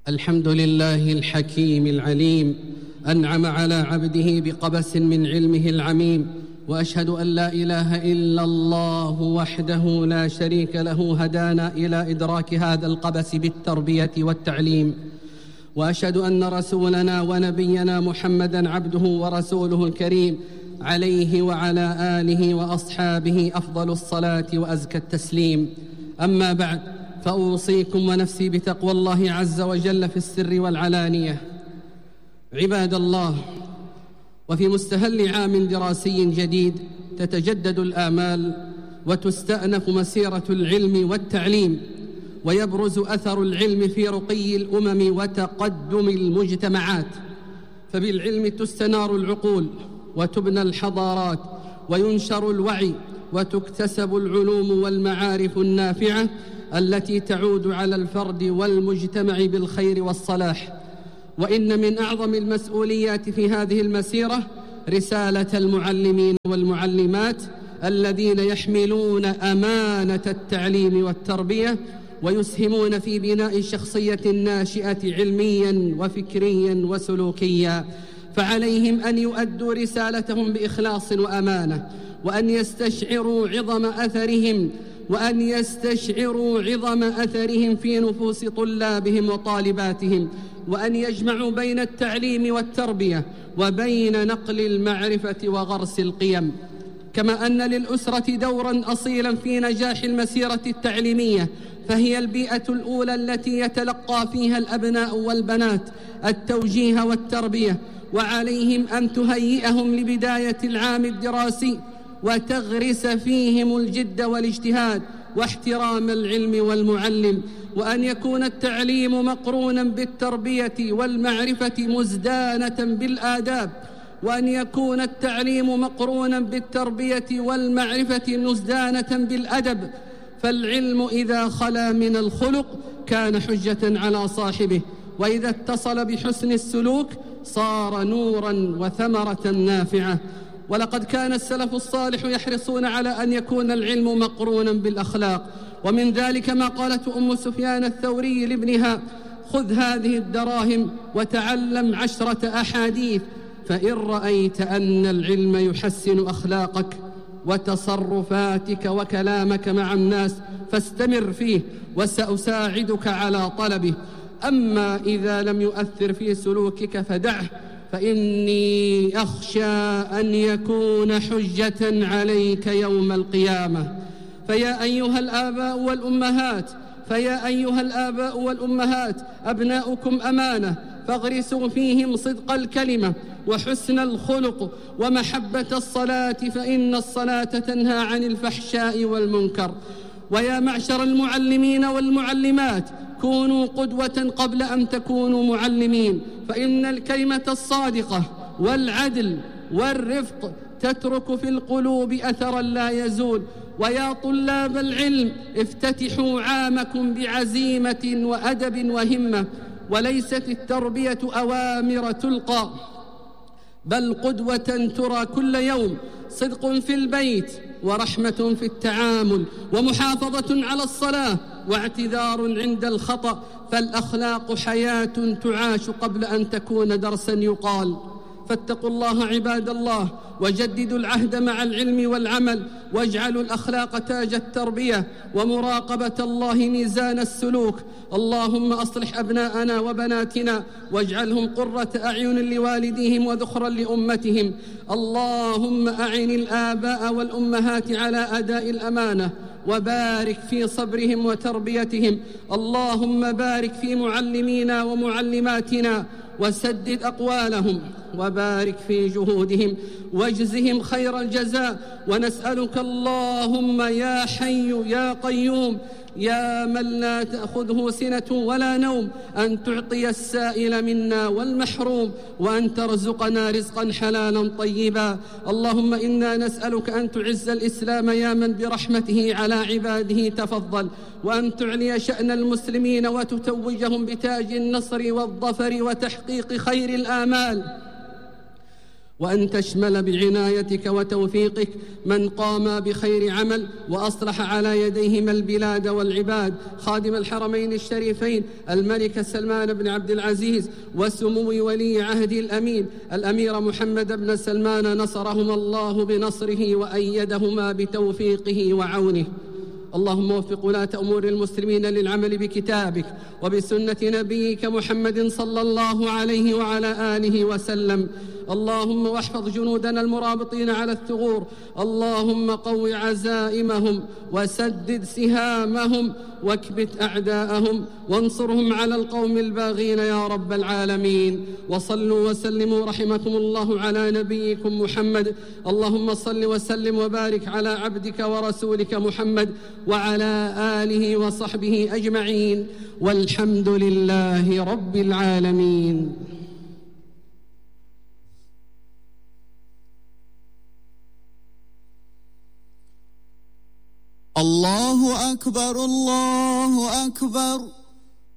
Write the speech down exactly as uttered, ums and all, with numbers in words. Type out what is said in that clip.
الحمد لله الحكيم العليم، أنعم على عبده بقبس من علمه العميم، وأشهد أن لا إله إلا الله وحده لا شريك له هدانا إلى إدراك هذا القبس بالتربية والتعليم. وأشهد أن رسولنا ونبينا محمدًا عبده ورسوله الكريم، عليه وعلى آله وأصحابه أفضل الصلاة وأزكى التسليم. أما بعد، فأوصيكم ونفسي بتقوى الله عز وجل في السر والعلانية. عباد الله، وفي مستهل عام دراسي جديد تتجدد الآمال وتستأنف مسيرة العلم والتعليم، ويبرز أثر العلم في رقي الأمم وتقدم المجتمعات، فبالعلم تستنار العقول وتبنى الحضارات وينشر الوعي وتكتسب العلوم والمعارف النافعة التي تعود على الفرد والمجتمع بالخير والصلاح. وإن من أعظم المسؤوليات في هذه المسيرة رسالة المعلمين والمعلمات الذين يحملون أمانة التعليم والتربية ويسهمون في بناء شخصية ناشئة علمياً وفكرياً وسلوكياً، فعليهم أن يؤدوا رسالتهم بإخلاص وأمانة، وأن يستشعروا عظم أثرهم وأن يستشعروا عظم أثرهم في نفوس طلابهم وطالباتهم، وأن يجمعوا بين التعليم والتربية وبين نقل المعرفة وغرس القيم. كما أن للأسرة دوراً أصيلاً في نجاح المسيرة التعليمية، فهي البيئة الأولى التي يتلقى فيها الأبناء والبنات التوجيه والتربية، وعليهم أن تهيئهم لبداية العام الدراسي وتغرس فيهم الجد والاجتهاد واحترام العلم والمعلم، وأن يكون التعليم مقرونا بالتربية والمعرفة مزدانة بالآداب، وأن يكون التعليم مقرونا بالتربية والمعرفة مزدانة بالأدب، فالعلم إذا خلا من الخلق كان حجة على صاحبه، وإذا اتصل بحسن السلوك صار نوراً وثمرة نافعة. ولقد كان السلف الصالح يحرصون على أن يكون العلم مقرونا بالأخلاق، ومن ذلك ما قالت أم سفيان الثوري لابنها: خذ هذه الدراهم وتعلم عشرة أحاديث، فإن رأيت أن العلم يحسن أخلاقك وتصرفاتك وكلامك مع الناس فاستمر فيه، وسأساعدك على طلبه. أما إذا لم يؤثر في سلوكك فدعه، فإني أخشى أن يكون حجة عليك يوم القيامة. فيا أيها الآباء والأمهات فيا أيها الآباء والأمهات أبناؤكم أمانة، فاغرسوا فيهم صدق الكلمة وحسن الخلق ومحبة الصلاة، فإن الصلاة تنهى عن الفحشاء والمنكر. ويا معشر المعلمين والمعلمات، كونوا قدوة قبل أن تكونوا معلمين، فإن الكلمة الصادقة والعدل والرفق تترك في القلوب أثرا لا يزول. ويا طلاب العلم، افتتحوا عامكم بعزيمة وأدب وهمة، وليست التربية أوامر تلقى، بل قدوة ترى كل يوم، صدق في البيت ورحمة في التعامل ومحافظة على الصلاة واعتذار عند الخطأ، فالأخلاق حياة تعاش قبل أن تكون درسا يقال. فاتقوا الله عباد الله، وجددوا العهد مع العلم والعمل، واجعلوا الأخلاق تاج التربية ومراقبة الله ميزان السلوك. اللهم أصلح أبناءنا وبناتنا واجعلهم قرة أعين لوالديهم وذخرا لأمتهم. اللهم أعن الآباء والأمهات على أداء الأمانة وبارك في صبرهم وتربيتهم. اللهم بارك في معلمينا ومعلماتنا وسدد أقوالهم وبارك في جهودهم واجزهم خير الجزاء. ونسألك اللهم يا حي يا قيوم يا من لا تأخذه سنة ولا نوم أن تعطي السائل منا والمحروم، وأن ترزقنا رزقا حلالا طيبا. اللهم إنا نسألك أن تعز الإسلام يا من برحمته على عباده تفضل، وأن تعلي شأن المسلمين وتتوجهم بتاج النصر والظفر وتحقيق خير الآمال، وأن تشمل بعنايتك وتوفيقك من قام بخير عمل وأصلح على يديهما البلاد والعباد، خادم الحرمين الشريفين الملك سلمان بن عبد العزيز وسمو ولي عهد الأمين الأمير محمد بن سلمان، نصرهما الله بنصره وأيدهما بتوفيقه وعونه. اللهم وفق ولاة أمور المسلمين للعمل بكتابك وبسنة نبيك محمد صلى الله عليه وعلى آله وسلم. اللهم واحفظ جنودنا المرابطين على الثغور، اللهم قو عزائمهم وسدد سهامهم واكبت أعداءهم وانصرهم على القوم الباغين يا رب العالمين. وصلوا وسلموا رحمكم الله على نبيكم محمد. اللهم صل وسلم وبارك على عبدك ورسولك محمد وعلى آله وصحبه أجمعين، والحمد لله رب العالمين. الله أكبر الله أكبر.